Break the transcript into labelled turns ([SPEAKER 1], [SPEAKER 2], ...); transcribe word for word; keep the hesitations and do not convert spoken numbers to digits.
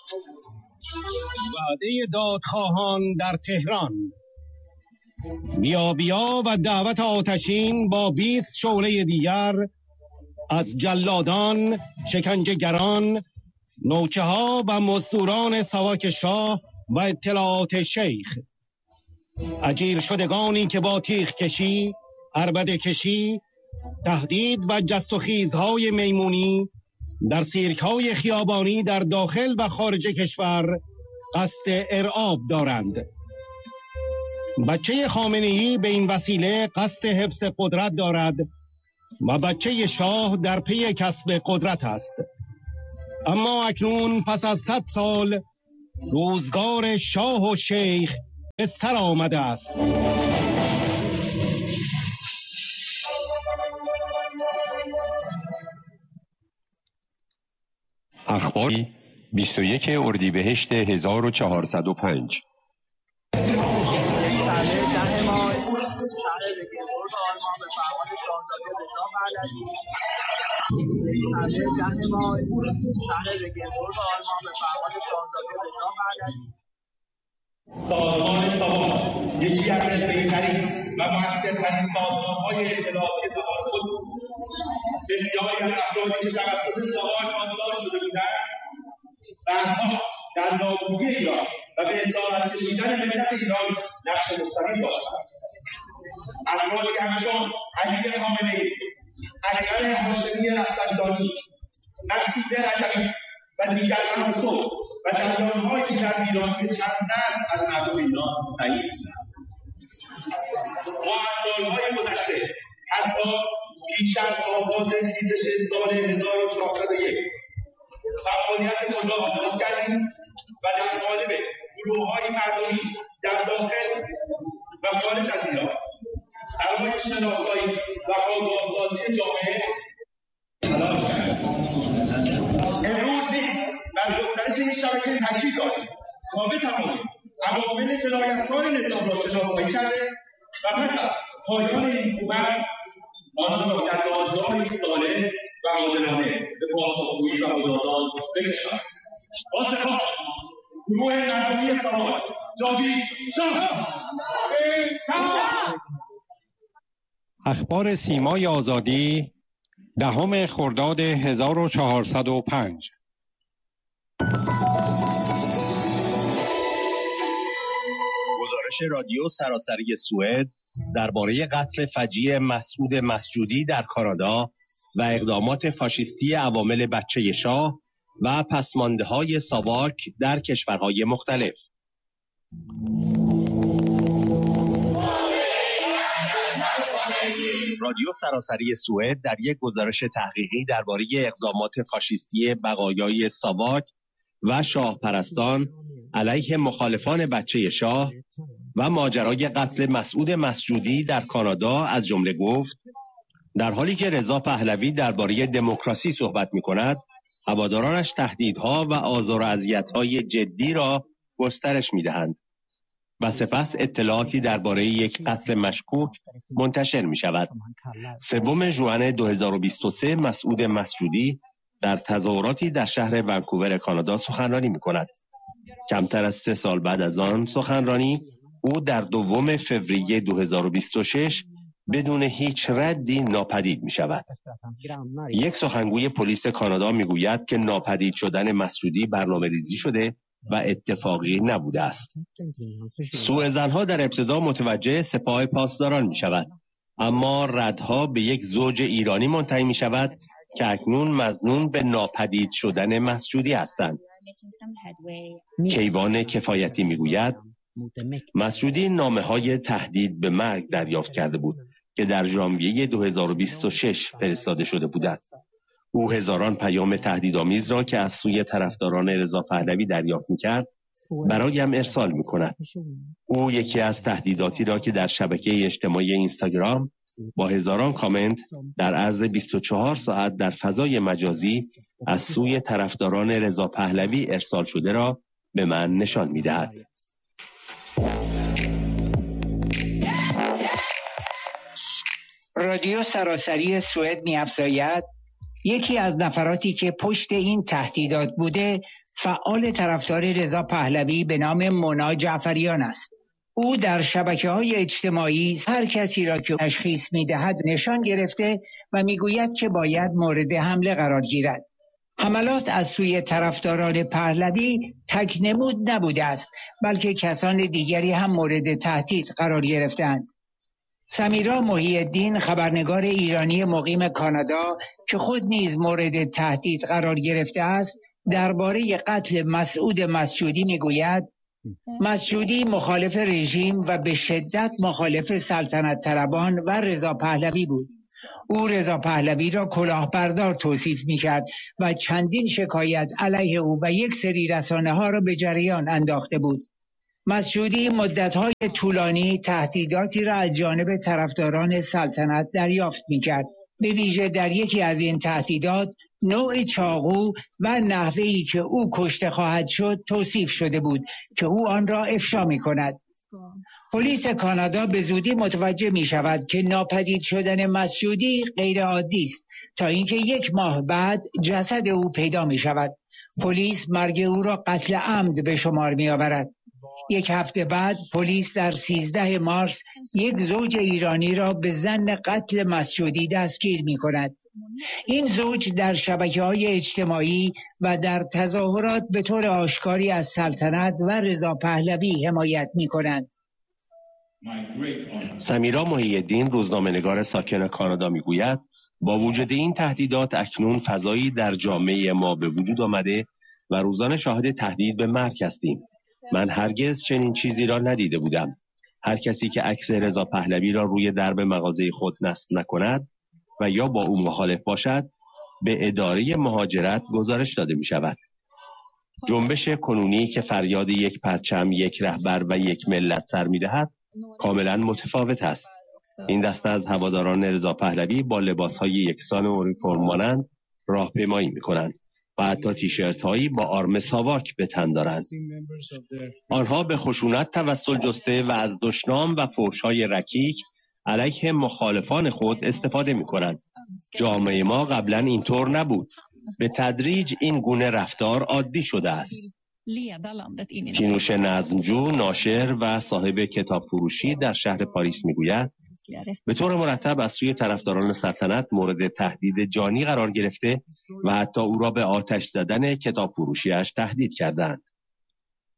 [SPEAKER 1] وعده دادخواهان در تهران. بیا بیا و دعوت آتشین با بیست شعله دیگر از جلادان، شکنجهگران، نوچه ها و مزدوران سواک شاه و اطلاعات شیخ. اجیر شدگانی که با تیغ کشی، عربده کشی، تهدید و جست و خیزهای میمونی در سیرک‌های خیابانی در داخل و خارج کشور قصد ارعاب دارند. بچه خامنه‌ای به این وسیله قصد حفظ قدرت دارد و بچه شاه در پی کسب قدرت است. اما اکنون پس از صد سال روزگار شاه و شیخ به سر آمده است.
[SPEAKER 2] اخباری بیست و یک اردیبهشت هزار و چهارصد و پنج.
[SPEAKER 3] سازمان ساواک یکی از حرفه‌ای‌ترین و مؤثرترین سازمان‌های اطلاعاتی زمان خود بود. بسیاری از افرادی که توسط ساواک بازداشت شده بودند بعدها در نابودی ایران و به اسارت کشیدن ملت ایران نقش مستقیم داشتند. افرادی همچون علی خامنه‌ای، اکبر هاشمی رفسنجانی، مسعود رجبی و دیگران صبح و جریان‌هایی که در ایران به چند نسل از مردم ایران سعید بودند. ما از سالهای گذشته حتی پیش از آغاز خیزش سال هزار و چهارصد و یک فعالیت خود را آغاز کردیم و در قالب گروه‌های مردمی در داخل و خارج از ایران برای شناسایی و آگاهسازی جامعه تلاش کردیم. امروز نیز بر گسترش این شبکه تاکید داریم تا بتوانیم عوامل جنایتکار نظام را شناسایی کرده و پس از پایان این حکومت آنها را در دادگاهی صالح و عادلانه به پاسخگویی و مجازات بکشانیم. با سپاس گروه مردمی ساواک. جاوید شاه.
[SPEAKER 2] اخبار سیمای آزادی دهم خرداد هزار و چهارصد و پنج.
[SPEAKER 4] گزارش رادیو سراسری سوئد درباره قتل فجیع مسعود مسجودی در کانادا و اقدامات فاشیستی عوامل بچه شاه و پسمانده‌های ساواک در کشورهای مختلف. رادیو سراسری سوئد در یک گزارش تحقیقی درباره اقدامات فاشیستی بقایای ساواک و شاه پرستان علیه مخالفان بچه شاه و ماجرای قتل مسعود مسجودی در کانادا از جمله گفت: در حالی که رضا پهلوی درباره دموکراسی صحبت می‌کند، هوادارانش تهدیدها و آزار و اذیت‌های جدی را گسترش می‌دهند و سپس اطلاعاتی درباره یک قتل مشکوک منتشر می‌شود. سوم ژوئن دو هزار و بیست و سه مسعود مسجودی در تظاهراتی در شهر ونکوور کانادا سخنرانی می‌کند. کمتر از سه سال بعد از آن سخنرانی، او در دوم فوریه دو هزار و بیست و شش بدون هیچ ردی ناپدید می شود. یک سخنگوی پلیس کانادا می گوید که ناپدید شدن مسجودی برنامه ریزی شده و اتفاقی نبوده است. سوءظن‌ها در ابتدا متوجه سپاه پاسداران می شود، اما ردها به یک زوج ایرانی منتهی می شود که اکنون مظنون به ناپدید شدن مسجودی هستند. کیوان کفایتی می گوید مسجودی نامه‌های تهدید به مرگ دریافت کرده بود که در ژانویه دو هزار و بیست و شش فرستاده شده بودند. او هزاران پیام تهدیدآمیز را که از سوی طرفداران رضا پهلوی دریافت می‌کرد برایم ارسال می‌کند. او یکی از تهدیداتی را که در شبکه اجتماعی اینستاگرام با هزاران کامنت در عرض بیست و چهار ساعت در فضای مجازی از سوی طرفداران رضا پهلوی ارسال شده را به من نشان می‌دهد.
[SPEAKER 5] رادیو سراسری سوئد می‌افزاید یکی از نفراتی که پشت این تهدیدات بوده فعال طرفدار رضا پهلوی به نام مونا جعفریان است. او در شبکه‌های اجتماعی هر کسی را که تشخیص می‌دهد نشان گرفته و می‌گوید که باید مورد حمله قرار گیرد. حملات از سوی طرفداران پهلوی تک‌نمود نبوده است، بلکه کسان دیگری هم مورد تهدید قرار گرفتند. سمیرا محی الدین، خبرنگار ایرانی مقیم کانادا که خود نیز مورد تهدید قرار گرفته است، درباره قتل مسعود مسجودی میگوید: مسجودی مخالف رژیم و به شدت مخالف سلطنت طلبان و رضا پهلوی بود. او رضا پهلوی را کلاهبردار توصیف می‌کرد و چندین شکایت علیه او و یک سری رسانه‌ها را به جریان انداخته بود. مسجودی مدت‌های طولانی تهدیداتی را از جانب طرفداران سلطنت دریافت می‌کرد. به ویژه در یکی از این تهدیدات نوع چاقو و نحوه‌ای که او کشته خواهد شد توصیف شده بود که او آن را افشا می‌کند. پلیس کانادا به زودی متوجه می شود که ناپدید شدن مسجودی غیر عادی است تا اینکه یک ماه بعد جسد او پیدا می شود. پلیس مرگ او را قتل عمد به شمار می آورد. یک هفته بعد پلیس در سیزده مارس یک زوج ایرانی را به ظن قتل مسجودی دستگیر می کند. این زوج در شبکه‌های اجتماعی و در تظاهرات به طور آشکاری از سلطنت و رضا پهلوی حمایت می کنند.
[SPEAKER 4] سمیرا محی الدین، روزنامه‌نگار ساکن کانادا، میگوید با وجود این تهدیدات اکنون فضایی در جامعه ما به وجود آمده و روزانه شاهد تهدید به مرگ هستیم. من هرگز چنین چیزی را ندیده بودم. هر کسی که عکس رضا پهلوی را روی درب مغازه خود نصب نکند و یا با او مخالف باشد به اداره مهاجرت گزارش داده می شود. جنبش کنونی که فریاد یک پرچم، یک رهبر و یک ملت سر می دهد کاملا متفاوت است. این دسته از هواداران رضا پهلوی با لباس‌های یکسان و اونیفرم مانند راهپیمایی می‌کنند و حتی تیشرت هایی با آرم ساواک به تن دارند. آنها به خشونت توسل جسته و از دشنام و فحش‌های رکیک علیه مخالفان خود استفاده می‌کنند. جامعه ما قبلا اینطور نبود. به تدریج این گونه رفتار عادی شده است. کینوش نظمجو، ناشر و صاحب کتاب فروشی در شهر پاریس میگوید به طور مرتب از سوی طرفداران سلطنت مورد تهدید جانی قرار گرفته و حتی او را به آتش زدن کتاب فروشیش تهدید کردند.